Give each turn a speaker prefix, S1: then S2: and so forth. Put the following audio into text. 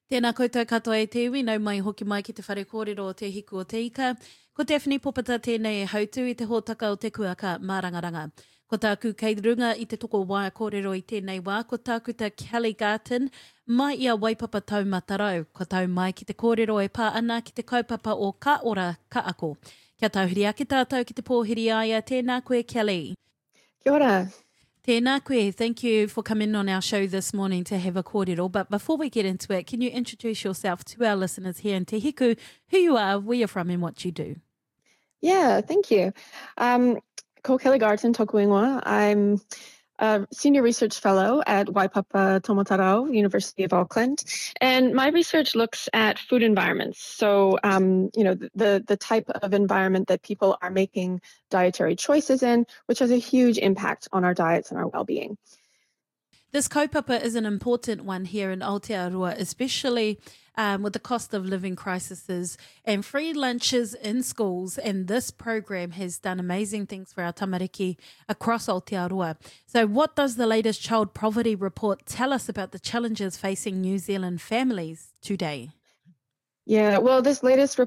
S1: Tēnā koutou katoa e te iwi, nau mai hoki mai ki te whare kōrero o te hiku o te ika. Ko te Awhini Popata tēnei e hautu i te hōtaka o te kuaka mārangaranga. Ko tāku kei runga i te toko wā kōrero i tēnei wā, ko tāku ta Kelly Garton, mai ia waipapa tau matarau. Ko tau mai ki te kōrero e pā ana ki te kaupapa o ka ora ka ako. Kia tauhiri ake tātou ki te pōhiri aia, tēnā koe Kelly.
S2: Kia ora.
S1: Tēnā koe, thank you for coming on our show this morning to have a kōrero. But before we get into it, can you introduce yourself to our listeners here in Te Hiku, who you are, where you're from and what you do?
S2: Yeah, thank you. Ko Kelly Garton, tōku ingoa. I'm a senior research fellow at Waipapa Tomotarau, University of Auckland. And my research looks at food environments. So, the type of environment that people are making dietary choices in, which has a huge impact on our diets and our well-being.
S1: This kaupapa is an important one here in Aotearoa, especially with the cost of living crises and free lunches in schools. And this program has done amazing things for our tamariki across Aotearoa. So what does the latest child poverty report tell us about the challenges facing New Zealand families today?
S2: Yeah, well, this latest